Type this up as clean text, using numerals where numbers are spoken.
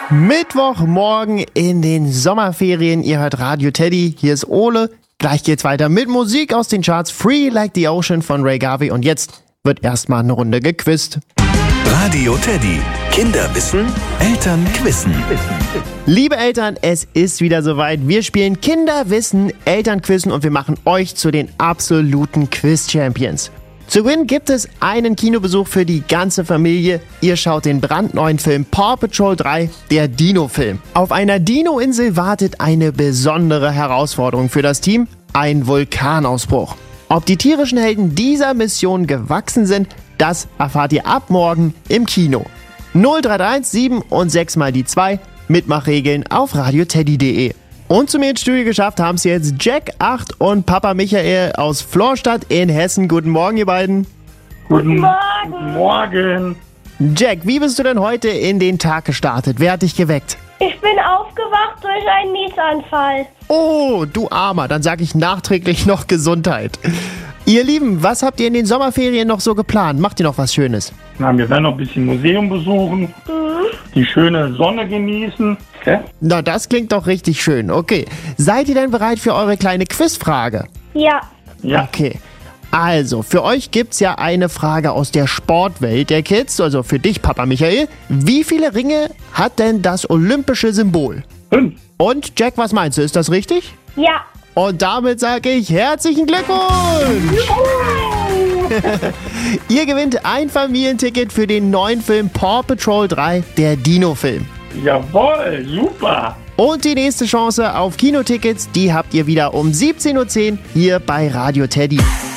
Mittwochmorgen in den Sommerferien. Ihr hört Radio Teddy. Hier ist Ole. Gleich geht's weiter mit Musik aus den Charts. Free Like the Ocean von Ray Garvey. Und jetzt wird erstmal eine Runde gequizt. Radio Teddy. Kinderwissen, Eltern quizzen. Liebe Eltern, es ist wieder soweit. Wir spielen Kinderwissen, Elternquizzen und wir machen euch zu den absoluten Quiz-Champions. Zu gewinnen gibt es einen Kinobesuch für die ganze Familie. Ihr schaut den brandneuen Film Paw Patrol 3, der Dino-Film. Auf einer Dino-Insel wartet eine besondere Herausforderung für das Team, ein Vulkanausbruch. Ob die tierischen Helden dieser Mission gewachsen sind, das erfahrt ihr ab morgen im Kino. 0331 7 und 6 mal die 2, Mitmachregeln auf radioteddy.de. Und zu mir ins Studio geschafft haben es jetzt Jack 8 und Papa Michael aus Florstadt in Hessen. Guten Morgen, ihr beiden. Guten Morgen. Jack, wie bist du denn heute in den Tag gestartet? Wer hat dich geweckt? Ich bin aufgewacht durch einen Niesanfall. Oh, du Armer, dann sage ich nachträglich noch Gesundheit. Ihr Lieben, was habt ihr in den Sommerferien noch so geplant? Macht ihr noch was Schönes? Na, wir werden noch ein bisschen Museum besuchen, die schöne Sonne genießen. Okay? Na, das klingt doch richtig schön. Okay, seid ihr denn bereit für eure kleine Quizfrage? Ja. Ja. Okay, also für euch gibt's ja eine Frage aus der Sportwelt der Kids, also für dich, Papa Michael. Wie viele Ringe hat denn das olympische Symbol? 5. Und Jack, was meinst du, ist das richtig? Ja. Und damit sage ich herzlichen Glückwunsch! Ihr gewinnt ein Familienticket für den neuen Film Paw Patrol 3, der Dino-Film. Jawohl, super. Und die nächste Chance auf Kinotickets, die habt ihr wieder um 17:10 Uhr hier bei Radio Teddy.